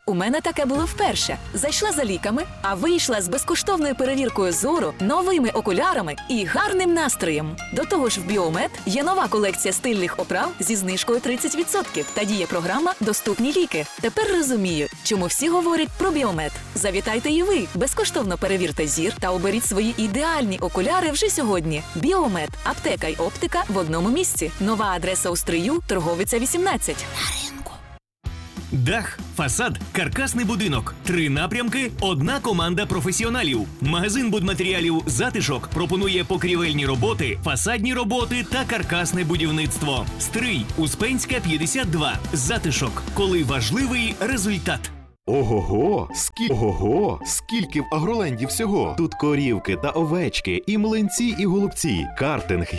У мене таке було вперше. Зайшла за ліками, а вийшла з безкоштовною перевіркою зору, новими окулярами і гарним настроєм. До того ж в Біомед є нова колекція стильних оправ зі знижкою 30% та діє програма «Доступні ліки». Тепер розумію, чому всі говорять про Біомед. Завітайте і ви, безкоштовно перевірте зір та оберіть свої ідеальні окуляри вже сьогодні. Біомед – аптека й оптика в одному місці. Нова адреса у Стрию, Торговиця 18. Дах, фасад, каркасний будинок. 3 напрямки, одна команда професіоналів. Магазин будматеріалів «Затишок» пропонує покрівельні роботи, фасадні роботи та каркасне будівництво. Стрий, Успенська, 52. «Затишок». Коли важливий результат. Ого, скільки в Агроленді всього. Тут корівки та овечки, і млинці, і голубці, картинг,